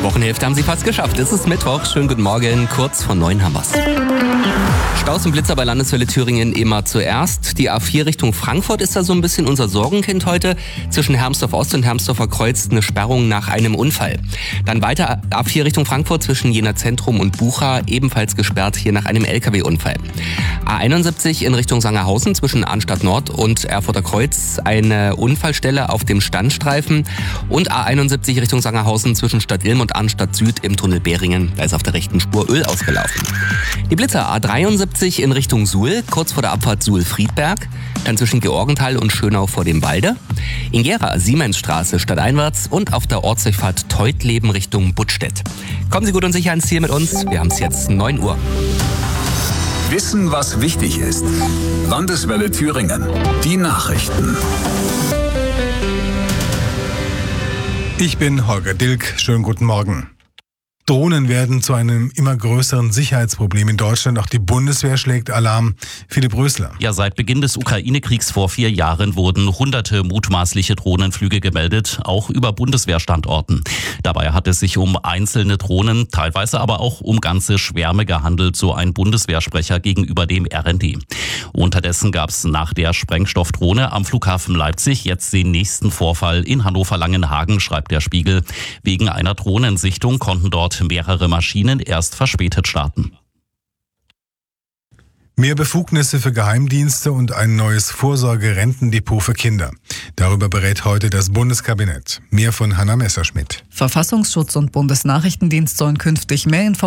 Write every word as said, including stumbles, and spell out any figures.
Wochenhälfte haben Sie fast geschafft. Es ist Mittwoch. Schönen guten Morgen. Kurz vor neun haben wir's. Staus und Blitzer bei Landeswelle Thüringen immer zuerst. Die A vier Richtung Frankfurt ist da so ein bisschen unser Sorgenkind heute. Zwischen Hermsdorf Ost und Hermsdorfer Kreuz eine Sperrung nach einem Unfall. Dann weiter A vier Richtung Frankfurt zwischen Jena Zentrum und Bucha, ebenfalls gesperrt hier nach einem L K W-Unfall. A einundsiebzig in Richtung Sangerhausen zwischen Arnstadt Nord und Erfurter Kreuz eine Unfallstelle auf dem Standstreifen. Und A einundsiebzig Richtung Sangerhausen zwischen Stadt Ilm und Arnstadt Süd im Tunnel Beringen. Da ist auf der rechten Spur Öl ausgelaufen. Die Blitzer A dreiundsiebzig in Richtung Suhl, kurz vor der Abfahrt Suhl-Friedberg, dann zwischen Georgenthal und Schönau vor dem Walde. In Gera Siemensstraße stadteinwärts und auf der Ortsdurchfahrt Teutleben Richtung Buttstedt. Kommen Sie gut und sicher ans Ziel mit uns. Wir haben es jetzt neun Uhr. Wissen, was wichtig ist. Landeswelle Thüringen. Die Nachrichten. Ich bin Holger Dilk. Schönen guten Morgen. Drohnen werden zu einem immer größeren Sicherheitsproblem in Deutschland. Auch die Bundeswehr schlägt Alarm. Philipp Rösler. Ja, seit Beginn des Ukraine-Kriegs vor vier Jahren wurden hunderte mutmaßliche Drohnenflüge gemeldet, auch über Bundeswehrstandorten. Dabei hat es sich um einzelne Drohnen, teilweise aber auch um ganze Schwärme gehandelt, so ein Bundeswehrsprecher gegenüber dem R N D. Unterdessen gab es nach der Sprengstoffdrohne am Flughafen Leipzig jetzt den nächsten Vorfall in Hannover-Langenhagen, schreibt der Spiegel. Wegen einer Drohnensichtung konnten dort mehrere Maschinen erst verspätet starten. Mehr Befugnisse für Geheimdienste und ein neues Vorsorgerentendepot für Kinder. Darüber berät heute das Bundeskabinett. Mehr von Hanna Messerschmidt. Verfassungsschutz und Bundesnachrichtendienst sollen künftig mehr Informationen